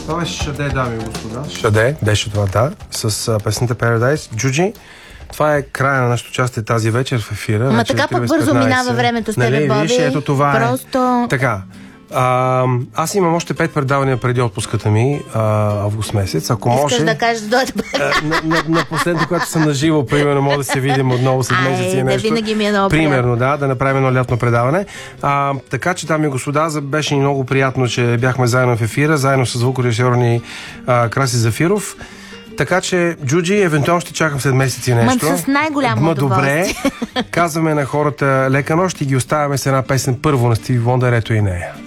Това беше Шаде, дами и господа. Шаде, беше това, да, с песента Paradise. Джуджи, това е края на нашото участие тази вечер в ефира. Ама така пък бързо минава времето с тебе, Боби. Виж, ето това просто... Така. Аз имам още 5 предавания преди отпуската ми, август месец. Ако Искаш може, да кажеш дойде. на последното, когато съм наживо, примерно, може да се видим отново след месеци и нещо. Да, винаги ми е много примерно, да направим едно лятно предаване. Така че, дами и господа, беше ни много приятно, че бяхме заедно в ефира, заедно с звукорежисьор ни Краси Зафиров. Така че, Джуджи, евентуално ще чакам след месеци нещо. С най-голямо удоволствие. Добре, казваме на хората лека нощ и ги оставяме с една песен първо на Стиви Вондър, ето и нея.